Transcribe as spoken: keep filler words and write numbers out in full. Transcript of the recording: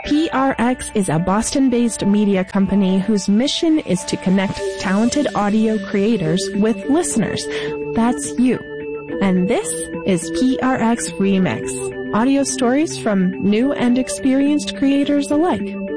P R X is a Boston-based media company whose mission is to connect talented audio creators with listeners. That's you. And this is P R X Remix, audio stories from new and experienced creators alike.